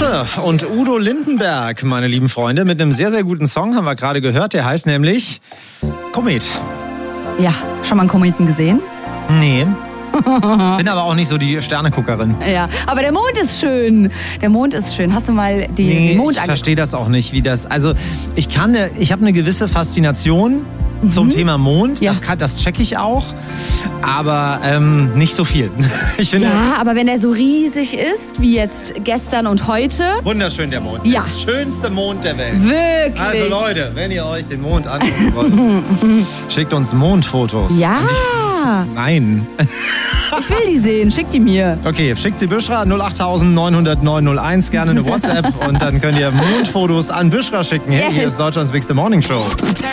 Dusche und Udo Lindenberg, meine lieben Freunde, mit einem sehr, sehr guten Song haben wir gerade gehört. Der heißt nämlich Komet. Ja, schon mal einen Kometen gesehen? Nee. Bin aber auch nicht so die Sterneguckerin. Ja, aber der Mond ist schön. Der Mond ist schön. Hast du mal den Mond angeguckt? Ich verstehe das auch nicht, wie das... Also ich habe eine gewisse Faszination zum Thema Mond. Ja. Das checke ich auch. Aber nicht so viel. Ich finde, Ja, aber wenn er so riesig ist, wie jetzt gestern und heute... wunderschön der Mond. Ja. Der schönste Mond der Welt. Wirklich. Also Leute, wenn ihr euch den Mond angucken wollt, schickt uns Mondfotos. Ja. Nein. Ich will die sehen. Schick die mir. Okay, schickt sie Büschra 08000 900 901, gerne eine WhatsApp und dann könnt ihr Mondfotos an Büschra schicken. Hey, hier ist Deutschlands Bigste Morning Show.